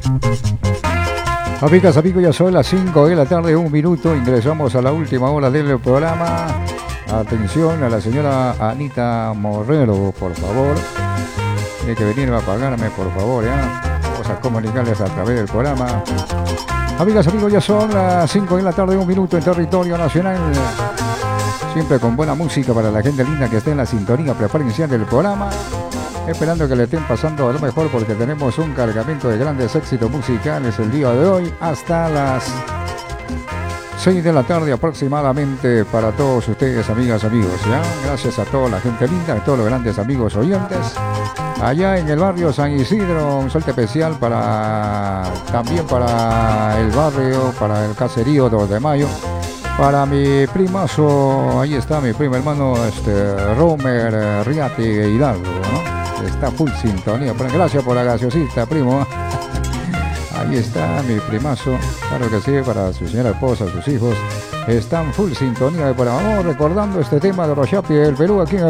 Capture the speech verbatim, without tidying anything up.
Amigas, amigos, ya son las cinco de la tarde, un minuto. Ingresamos a la última hora del programa. Atención a la señora Anita Morrero, por favor. Tiene que venir a pagarme, por favor, ¿ya? Vamos a comunicarles a través del programa. Amigas, amigos, ya son las cinco de la tarde, un minuto en territorio nacional. Siempre con buena música para la gente linda que esté en la sintonía preferencial del programa. Esperando que le estén pasando a lo mejor porque tenemos un cargamento de grandes éxitos musicales el día de hoy hasta las seis de la tarde aproximadamente para todos ustedes, amigas, amigos, ¿ya? Gracias a toda la gente linda, a todos los grandes amigos oyentes. Allá en el barrio San Isidro, un saludo especial para también para el barrio, para el caserío dos de mayo. Para mi primazo, ahí está mi primo hermano este, Romer Riati Hidalgo, ¿no? Está full sintonía. Gracias por la gaseosita, primo. Ahí está mi primazo. Claro que sí, para su señora esposa, sus hijos. Están full sintonía. Pero vamos recordando este tema de los Chapi del Perú aquí en el